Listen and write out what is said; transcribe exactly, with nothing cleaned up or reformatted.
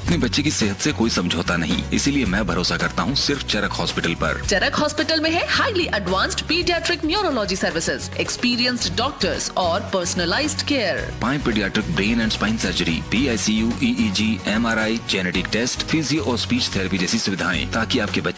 अपने बच्चे की सेहत से कोई समझौता नहीं, इसीलिए मैं भरोसा करता हूँ सिर्फ चरक हॉस्पिटल पर। चरक हॉस्पिटल में है highly advanced paediatric neurology services, experienced doctors और पर्सनलाइज्ड केयर। पाए paediatric brain and spine surgery, P I C you, E E ji, M R I, genetic test, physio और स्पीच थेरेपी जैसी सुविधाएं, ताकि आपके बच्चे